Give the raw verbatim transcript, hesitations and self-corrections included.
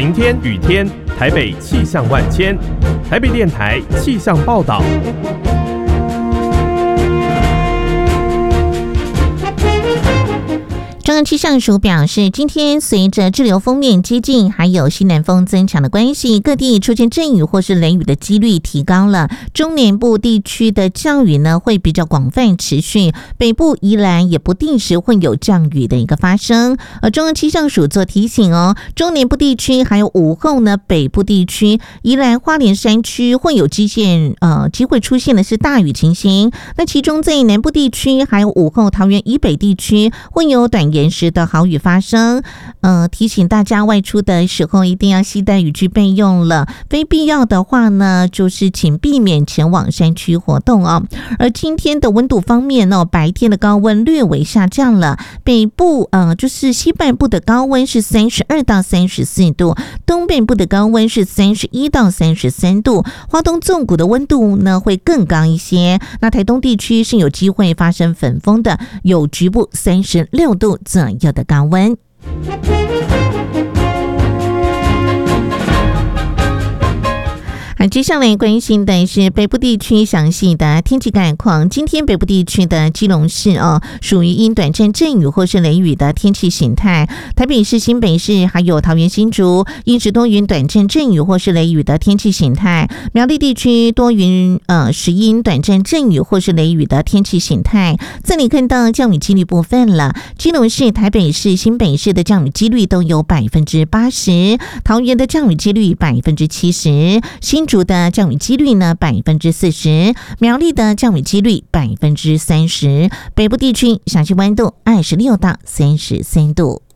晴天、雨天，台北气象万千。台北电台气象报道。 中央气象署表示，今天随着滞留锋面接近，还有西南风增强的关系，各地出现阵雨或是雷雨的几率提高了。中南部地区的降雨呢会比较广泛持续，北部宜兰也不定时会有降雨的一个发生。而中央气象署做提醒哦，中南部地区还有午后呢，北部地区宜兰花莲山区会有基线呃机会出现的是大雨情形。那其中在南部地区还有午后桃园以北地区会有短延时的豪雨发生，呃，提醒大家外出的时候一定要携带雨具备用了，非必要的话呢，就是请避免前往山区活动哦。而今天的温度方面呢、哦，白天的高温略微下降了，北部呃就是西半部的高温是三十二到三十四度，东北部的高温是三十一到三十三度，花东纵谷的温度呢会更高一些。那台东地区是有机会发生粉风的，有局部三十六度左右的高温。好，接下来关心的是北部地区详细的天气概况。今天北部地区的基隆市哦，属于因短暂阵雨或是雷雨的天气形态。台北市、新北市还有桃园新竹因是多云短暂阵雨或是雷雨的天气形态。苗栗地区多云呃时因短暂阵雨或是雷雨的天气形态。这里看到降雨几率部分了，基隆市、台北市、新北市的降雨几率都有百分之八十，桃园的降雨几率百分之七十，新竹的降雨几率呢百分之四十，苗栗的降雨几率百分之三十，北部地区详细温度二十六到三十三度。